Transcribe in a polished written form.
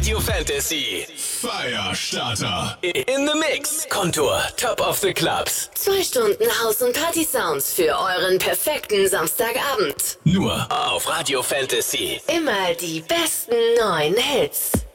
Radio Fantasy. Firestarter. In the Mix. Kontur. Top of the Clubs. 2 Stunden House- und Party-Sounds für euren perfekten Samstagabend. Nur auf Radio Fantasy. Immer die besten neuen Hits.